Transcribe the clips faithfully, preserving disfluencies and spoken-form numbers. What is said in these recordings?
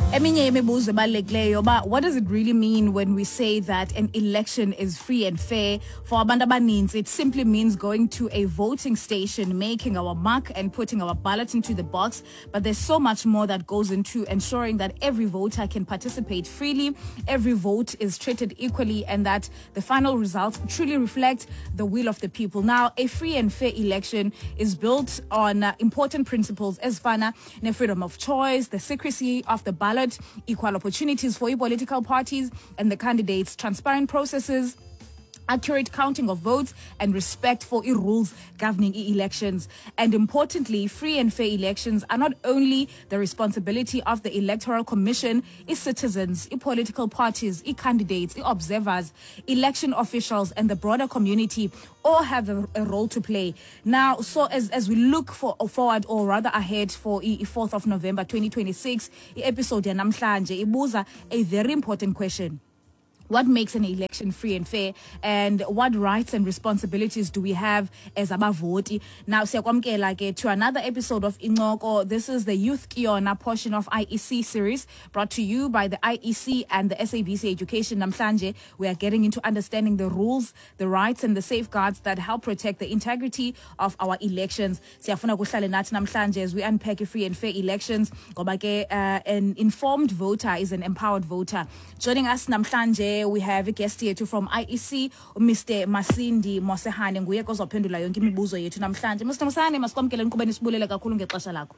Eminye imibuzo ebalulekileyo ba what does it really mean when we say that an election is free and fair? For abantu abaninzi, it simply means going to a voting station, making our mark and putting our ballot into the box. But there's so much more that goes into ensuring that every voter can participate freely, every vote is treated equally, and that the final results truly reflect the will of the people. Now, a free and fair election is built on uh, important principles as fana, the freedom of choice, the secrecy of the ballot, equal opportunities for political parties and the candidates, transparent processes, accurate counting of votes, and respect for e rules governing e elections. And importantly, free and fair elections are not only the responsibility of the Electoral Commission, its citizens, its political parties, its candidates, its observers, election officials, and the broader community all have a, a role to play. Now, so as, as we look for, forward, or rather ahead for the fourth of November twenty twenty-six, the episode yanamhlanje ibuza a very important question. What makes an election free and fair, and what rights and responsibilities do we have as abavoti? Now, siyakwamkela ke to another episode of Inoko. This is the Youth Kiona portion of I E C series, brought to you by the I E C and the S A B C Education. Namhlanje, we are getting into understanding the rules, the rights, and the safeguards that help protect the integrity of our elections. Siyafuna kuhlale nathi namhlanje as we unpack free and fair elections. Ngoba ke uh, an informed voter is an empowered voter. Joining us namhlanje, we have a guest here too from I E C, Mister Masindi Mosehane. Nguye ozophendula yonke imibuzo yethu namhlanje. Mister Mosehane, masikwamkele nkqubeni sibulele kakhulu ngexesha lakho.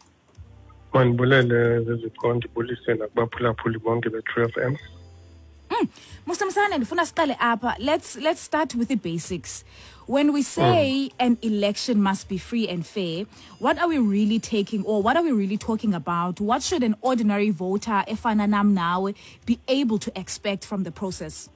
Manibulele zeziqondi bulise nakubaphulaphuli bonke be-True F M. Mm. Mister Mosehane, ndifuna siqale apha. Let's let's start with the basics. When we say mm. an election must be free and fair, what are we really taking, or what are we really talking about? What should an ordinary voter, efana nam nawe, be able to expect from the process?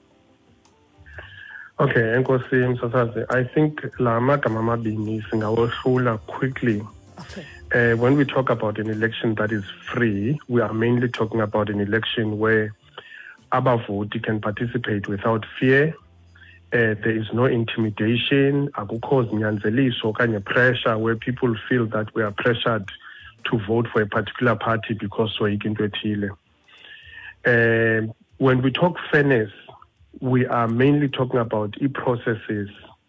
Okay, Nkosi Msasazi, I think la magama amabini singawohlula quickly. Okay. Uh, when we talk about an election that is free, we are mainly talking about an election where abavoti can participate without fear. Uh, there is no intimidation, akukho zinyanzeliso okanye pressure where people feel that we are pressured to vote for a particular party because soyika into ethile. Uh, when we talk fairness, we are mainly talking about e-processes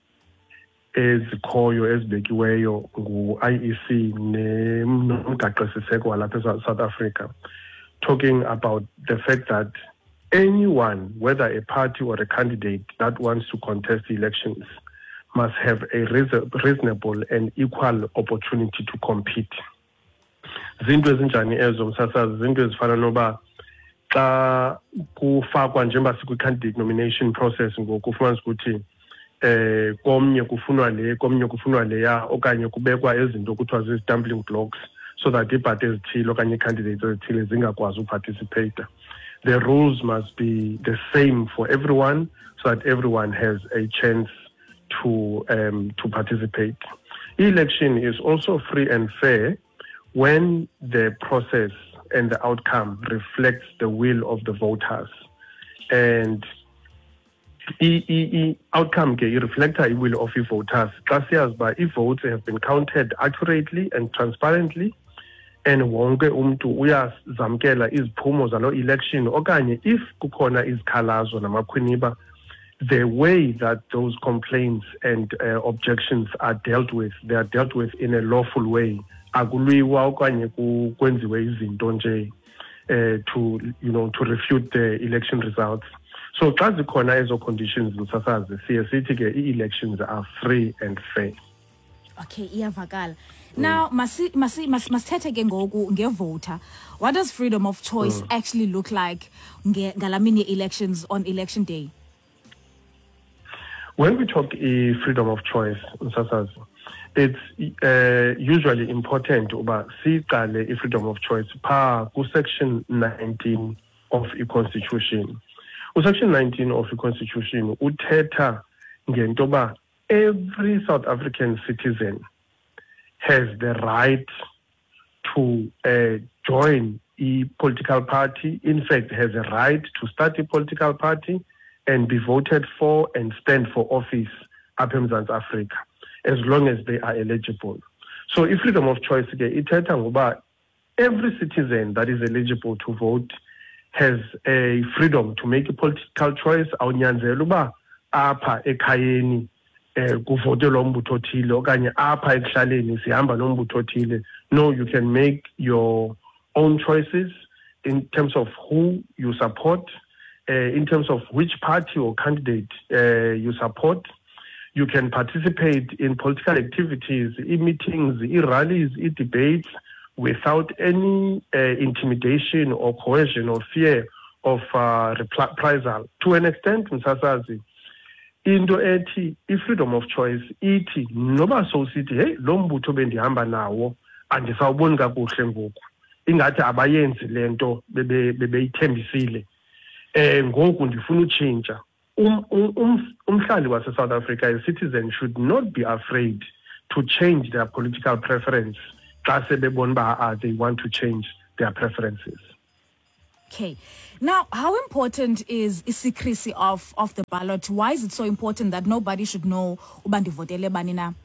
ezikhoyo ezibekiweyo ngu-I E C nomgaqo-siseko walapha eSouth Africa, talking about the fact that anyone, whether a party or a candidate that wants to contest elections, must have a reasonable and equal opportunity to compete. Zinto ezinjani ezo Msasazi, zinto ezifana noba xa kufakwa njengoba sikwi-candidate nomination process ngoku ufumanisa ukuthi eh komnye kufunwa le komnye kufunwa leya okanye kubekwa ezinto kuthiwa zi-stumbling blocks so that iipati ezithile okanye ii-candidates ezithile zingakwazi uparticipate. The rules must be the same for everyone so that everyone has a chance to um, to participate. Election is also free and fair when the process and the outcome reflects the will of the voters. And the e, e, outcome ke reflects the will of the voters. Xa by if votes have been counted accurately and transparently, and wonke umuntu uyazamkela iziphumo zalo election, okanye if kukhona izikhalazo namakhwiniba, the way that those complaints and uh, objections are dealt with, they are dealt with in a lawful way. Akulwiwa okanye kwenziwe izinto nje uh, to you know to refute the election results. So xa zikhona ezo conditions Msasazi, siye sithi ke i-elections are free and fair. Okay, iyavakala. Now, masi masi masithethe ke ngoku ngevoter. What does freedom of choice mm. actually look like ngalamini elections on election day? When we talk uh, freedom of choice, Msasazi, it's uh, usually important uba siqale i-freedom of choice pha ku-section nineteen of i-constitution. U-section nineteen of i-constitution uthetha ngento ba every South African citizen has the right to uh, join a political party, in fact has a right to start a political party and be voted for and stand for office up in South Africa, as long as they are eligible. So if freedom of choice, ithetha ngoba every citizen that is eligible to vote has a freedom to make a political choice. Awunyanzela uba apha ekhayeni eh kuvote lo mbutho othile okanye apha ekuhlaleni sihamba nombutho othile. No, you can make your own choices in terms of who you support, uh, in terms of which party or candidate uh, you support. You can participate in political activities, e-meetings, e-rallies, e-debates without any uh, intimidation or coercion or fear of uh, reprisal. To an extent, Msasazi, into ethi i-freedom of choice ithi noba sowusithi hey lo mbutho bendihamba nawo andisawuboni kakuhle ngoku ingathi abayenzi lento bebeyithembisile eh ngoku ndifuna utshintsha um umhlali wase South Africa, a citizen, should not be afraid to change their political preference xa sebebona ba they want to change their preferences. Okay. Now, how important is secrecy of, of the ballot? Why is it so important that nobody should know ubandi votele bani na?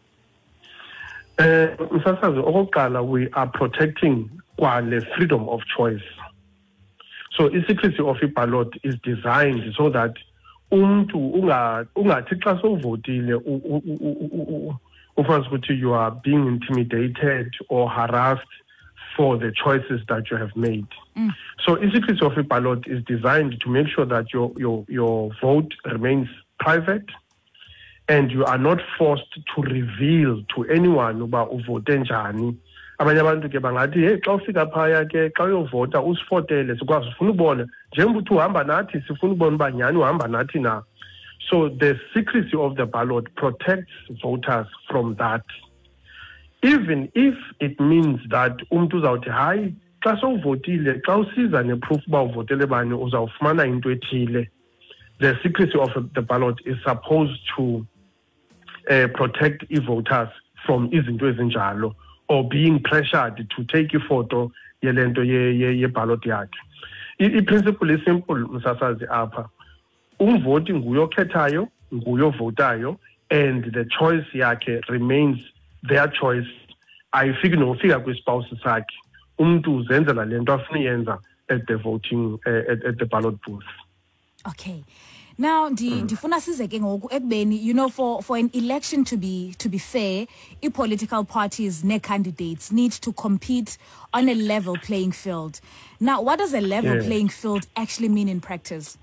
Uh, Msasazi, okokuqala, we are protecting kwale freedom of choice. So the secrecy of a ballot is designed so that umntu unga ungathi xa sowuvotile ufans ukuthi you are being intimidated or harassed for the choices that you have made. Mm. So the secrecy of a ballot is designed to make sure that your your your vote remains private and you are not forced to reveal to anyone uba uvote njani. Abanye abantu ke bangathi hey xa ufika phaya ke xa uyovota usifotele sikwazi ufuna ubona njengoba uthi uhamba nathi sifuna ubona uba nyani uhamba nathi na. So the secrecy of the ballot protects voters from that. Even if it means that umntu uzawuthi hayi xa sowuvotile xa usiza neproof uba uvotele bani uzawufumana into ethile. The secrecy of the ballot is supposed to uh, protect e-voters from izinto ezinjalo or being pressured to take ifoto yelento ye ye ballot yakhe. I-principle is simple, Msasazi, apha. Umvoti nguye okhethayo, nguye ovotayo, and the choice yakhe remains their choice. Ayifiki nofika kwispouse sakhe. Umntu uzenzela lento afuna yenza at the voting uh, at, at the ballot booth. Okay. Now, ndifuna sizeke ngoku ekubeni, you know, for for an election to be to be fair, i political parties ne candidates need to compete on a level playing field. Now, what does a level yeah. playing field actually mean in practice?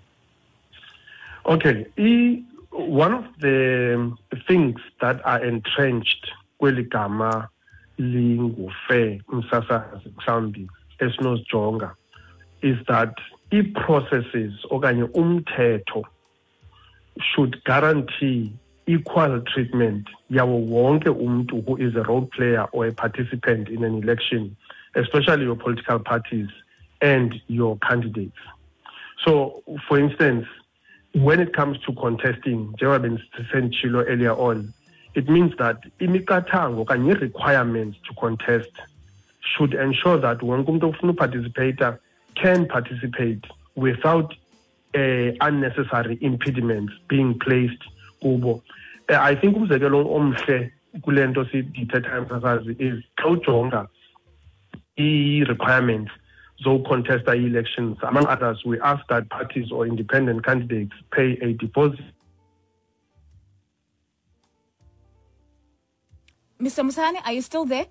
Okay, e, one of the things that are entrenched kweli gama lingu-fair Msasazi mhlawumbi esinozijonga is that i-processes okanye umthetho should guarantee equal treatment yawo wonke umntu who is a role player or a participant in an election, especially your political parties and your candidates. So, for instance, when it comes to contesting, njengoba bengisentshilo earlier on, it means that imikatango okanye requirements to contest should ensure that wonke umuntu ofuna uparticipate can participate without uh, unnecessary impediments being placed kubo. Uh, I think umzekelo omhle kule nto siyithetha Msasazi is xa ujonga i-requirements zokucontesta i-elections. Among others, we ask that parties or independent candidates pay a deposit. Mister Musani, are you still there?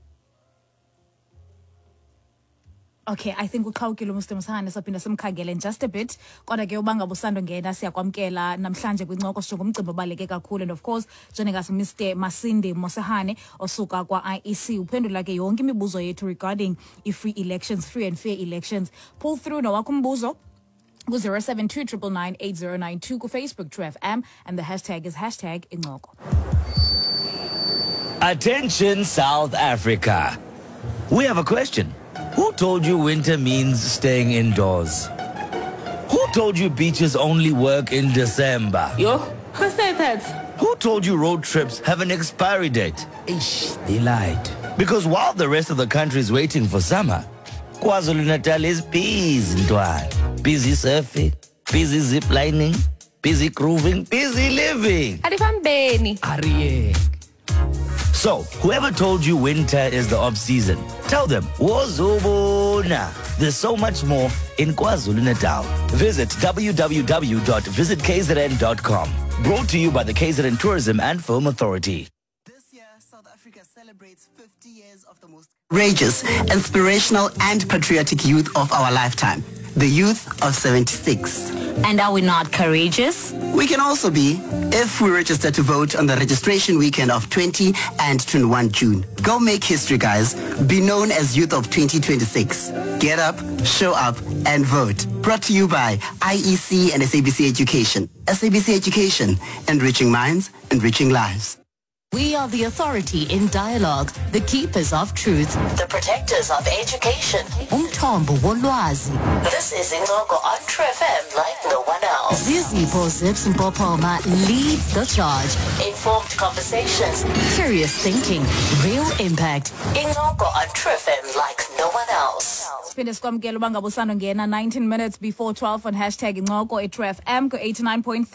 Okay, I think uqhawukile Mister Musani sophinda simkhangele in just a bit. Kodwa ke ubanga busando ngena siyakwamkela namhlanje kwincoko sijonga umcimbi obaleke kakhulu, and of course njengazi Mister Masindi Mosehane osuka kwa I E C uphendula ke yonke imibuzo yethu regarding i-free elections, free and fair elections. Pull through nowakho umbuzo ku zero seven two nine nine eight zero nine two ku Facebook True F M, and the hashtag is hashtag incoko. Attention South Africa. We have a question. Who told you winter means staying indoors? Who told you beaches only work in December? Yo, who said that? Who told you road trips have an expiry date? Ish, they lied. Because while the rest of the country is waiting for summer, KwaZulu-Natal is busy, Ntwana. Busy surfing, busy ziplining, busy grooving, busy living. Adifambeni. Ariye. So, whoever told you winter is the off season, Tell them, Wozobona. There's so much more in KwaZulu-Natal. Visit w w w dot visit k z n dot com. Brought to you by the K Z N Tourism and Film Authority. This year, South Africa celebrates fifty years of the most courageous, inspirational, and patriotic youth of our lifetime. The youth of seventy-six. And are we not courageous? We can also be if we register to vote on the registration weekend of twenty and twenty-one June. Go make history, guys. Be known as Youth of twenty twenty-six. Get up, show up, and vote. Brought to you by I E C and S A B C Education. S A B C Education, enriching minds, enriching lives. We are the authority in dialogue, the keepers of truth, the protectors of education. Umthombo wolwazi. This is Ingoko on True F M like no one else. Zizipho Zips Mpopoma leads the charge. Informed conversations, curious thinking, real impact. Ingoko on True F M like no one else. Siphinde sikwamukele ubangabusano ngena nineteen minutes before twelve on hashtag Ingoko at True F M ko eighty-nine point three.